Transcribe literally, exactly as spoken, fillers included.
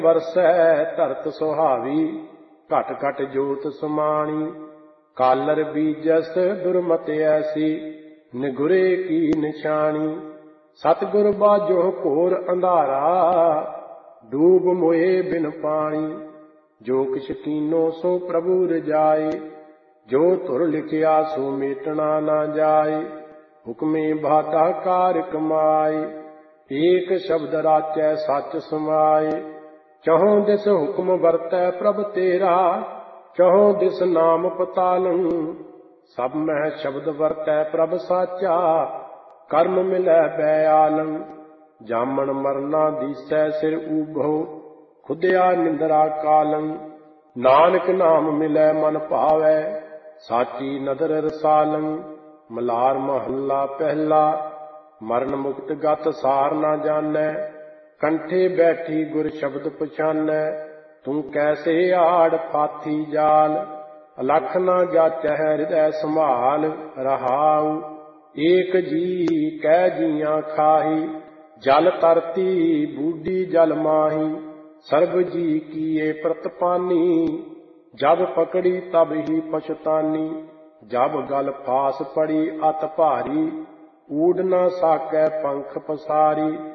ਵਰਸੈ ਧਰਤ ਸੁਹਾਵੀ, ਘਟ ਘਟ ਜੋਤ ਸਮਾਣੀ। ਕਾਲਰ ਬੀਜਸ ਦੁਰਮਤ ਐਸੀ, ਨਿਗੁਰੇ ਕੀ ਨਿਸ਼ਾਨੀ। ਸਤਿਗੁਰ ਬਾਝੋ ਘੋਰ ਅੰਧਾਰਾ, ਡੂਬ ਮੋਏ ਬਿਨ ਪਾਣੀ। ਜੋ ਕਿਛ ਕੀਨੋ ਸੋ ਪ੍ਰਭੂ ਰਜਾਏ, ਜੋ ਧੁਰ ਲਿਖਿਆ ਸੋ ਮੇਟਣਾ ਨਾ ਜਾਏ। ਹੁਕਮੇ ਬਾਧਾ ਕਾਰ ਕਮਾਏ, ਏਕ ਸ਼ਬਦ ਰਾਚੈ ਸੱਚ ਸਮਾਏ। ਚਹੁ ਦਿਸ ਹੁਕਮ ਵਰਤੈ ਪ੍ਰਭ ਤੇਰਾ, ਚਹੁ ਦਿਸ ਨਾਮ ਪਤਾਲੰ। ਸਭ ਮਹਿ ਸ਼ਬਦ ਵਰਤੈ ਪ੍ਰਭ ਸਾਚਾ, ਕਰਮ ਮਿਲੈ ਬੈਆਲੰ। ਜਾਮਣ ਮਰਨਾ ਦੀਸੈ ਸਿਰ ਊਭੋ, ਖੁਦਿਆ ਨਿੰਦਰਾ ਕਾਲੰ। ਨਾਨਕ ਨਾਮ ਮਿਲੈ ਮਨ ਭਾਵੈ, ਸਾਚੀ ਨਦਰ ਰਸਾਲੰ। ਮਲਾਰ ਮਹੱਲਾ ਪਹਿਲਾ। ਮਰਨ ਮੁਕਤ ਗਤ ਸਾਰ ਨਾ ਜਾਣੈ, ਕੰਠੇ ਬੈਠੀ ਗੁਰ ਸ਼ਬਦ ਪਛਾਨੈ। ਤੂੰ ਕੈਸੇ ਆੜ ਫਾਥੀ ਜਾਲ, ਅਲਖ ਨਾ ਜਾਚੈ ਹਿਰਦੈ ਸੰਭਾਲ। ਰਹਾਉ ਏਕ ਜੀ ਕੈ ਜੀਆਂ ਖਾਹੀ, ਜਲ ਤਰਤੀ ਬੂਢੀ ਜਲ ਮਾਹੀ। ਸਰਬ ਜੀ ਕੀਏ ਪ੍ਰਤਪਾਨੀ, ਜਬ ਪਕੜੀ ਤਬ ਹੀ ਪਛਤਾਨੀ। ਜਬ ਗਲ ਫਾਸ ਪੜੀ ਅਤ ਭਾਰੀ, ਊਡ ਨਾ ਸਾਕੈ ਪੰਖ ਪਸਾਰੀ।